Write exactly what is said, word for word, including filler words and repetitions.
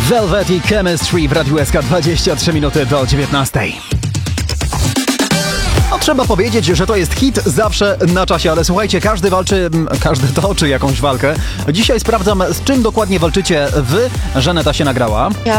Velvet i Chemistry w Radiu S K, dwadzieścia trzy minuty do dziewiętnastej. No, trzeba powiedzieć, że to jest hit zawsze na czasie, ale słuchajcie, każdy walczy, każdy toczy jakąś walkę. Dzisiaj sprawdzam, z czym dokładnie walczycie wy. Żaneta się nagrała.